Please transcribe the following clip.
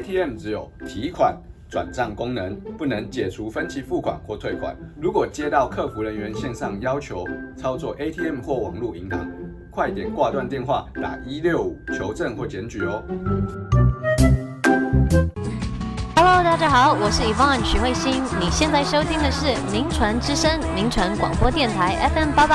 ATM 只有提款、转账功能，不能解除分期付款或退款。如果接到客服人员线上要求操作 ATM 或网络银行，快点挂断电话，打165求证或检举哦。 Hello， 大家好，我是 Yvonne 许慧欣，你现在收听的是名传之声，名传广播电台 FM88